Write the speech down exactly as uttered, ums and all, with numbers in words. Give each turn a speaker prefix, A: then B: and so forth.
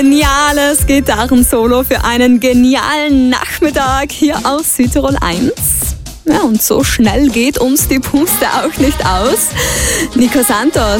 A: Geniales Gitarrensolo für einen genialen Nachmittag hier auf Südtirol eins. Ja, und so schnell geht uns die Puste auch nicht aus. Nico Santos